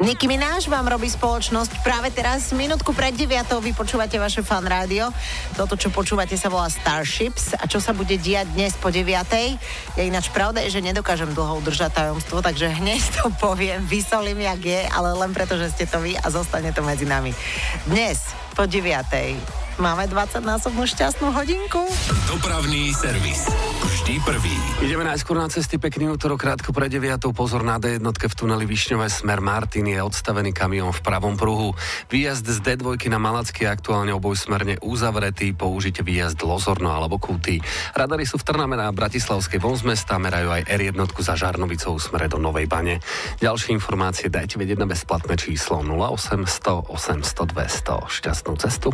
Nicki Minaj vám robí spoločnosť. Práve teraz, minútku pred 9:00 vy počúvate vaše Fan rádio. Toto, čo počúvate, sa volá Starships. A čo sa bude diať dnes po 9:00? Ja ináč pravda je, že nedokážem dlho udržať tajomstvo, takže hneď to poviem, vysolím, jak je, ale len preto, že ste to vy a zostane to medzi nami. Dnes po 9:00 máme 20-násobnú šťastnú hodinku. Dopravný servis. Vždy prvý. Ideme najskôr na cesty. Pekný útorok, krátko pre 9:00. Pozor na D1 v tuneli Višňové smer Martin, je odstavený kamión v pravom pruhu. Výjazd z D2 na Malacky je aktuálne obojsmerne uzavretý. Použite výjazd Lozorno alebo Kúty. Radary sú v Trnave na Bratislavskej von z mesta, merajú aj R1 za Žarnovicou smere do Novej Bane. Ďalšie informácie dajte vedieť na bezplatné číslo 0800 800 200. Šťastnú cestu.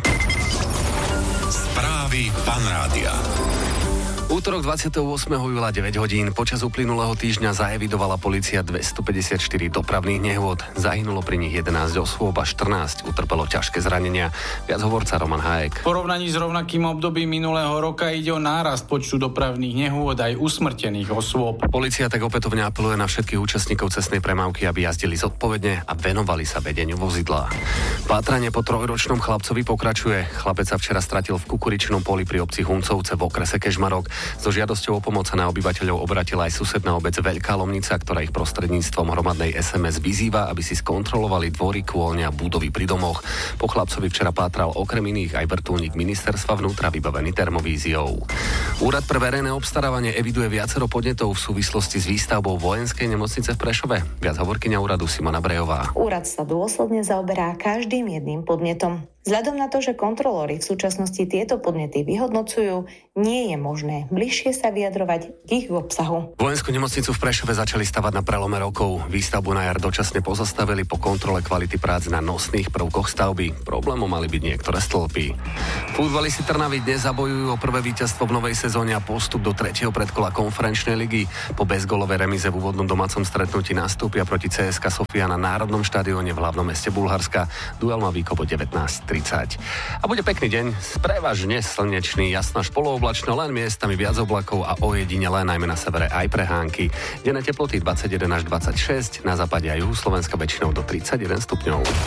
Správy Fan rádia. Útorok 28. júla 9 hodín. Počas uplynulého týždňa zaevidovala polícia 254 dopravných nehôd. Zahynulo pri nich 11 osôb a 14 utrpelo ťažké zranenia. Viac hovorca Roman Hájek. V porovnaní s rovnakým obdobím minulého roka ide o nárast počtu dopravných nehôd aj usmrtených osôb. Polícia tak opätovne apeluje na všetkých účastníkov cestnej premávky, aby jazdili zodpovedne a venovali sa vedeniu vozidla. Pátranie po trojročnom chlapcovi pokračuje. Chlapec sa včera stratil v kukuričnom poli pri obci Huncovce v okrese Kežmarok. So žiadosťou o pomoc sa na obyvateľov obratila aj susedná obec Veľká Lomnica, ktorá ich prostredníctvom hromadnej SMS vyzýva, aby si skontrolovali dvory, kôlne a budovy pri domoch. Po chlapcovi včera pátral okrem iných aj vrtuľník ministerstva vnútra vybavený termovíziou. Úrad pre verejné obstarávanie eviduje viacero podnetov v súvislosti s výstavbou vojenskej nemocnice v Prešove. Viac hovorkyňa úradu Simona Brejová. Úrad sa dôsledne zaoberá každým jedným podnetom. Vzhľadom na to, že kontrolóri v súčasnosti tieto podnety vyhodnocujú, nie je možné bližšie sa vyjadrovať k ich obsahu. Vojenskú nemocnicu v Prešove začali stavať na prelome rokov. Výstavbu na jar dočasne pozastavili po kontrole kvality prác na nosných prvkoch stavby. Problémom mali byť niektoré stĺpy. Futbalisti Trnavy dnes zabojujú o prvé víťazstvo v novej sezóne a postup do 3. predkola konferenčnej ligy. Po bezgólovej remíze v úvodnom domácom stretnutí nastúpia proti CSKA Sofia na Národnom štadióne v hlavnom meste Bulharska. Duel má výkop o 19:30. A bude pekný deň, prevažne slnečný, jasná polooblačno, len miestami viac oblakov a ojedinele najmä na severe aj prehánky. Denné teploty 21 až 26, na západe a juhu Slovenska väčšinou do 31 stupňov.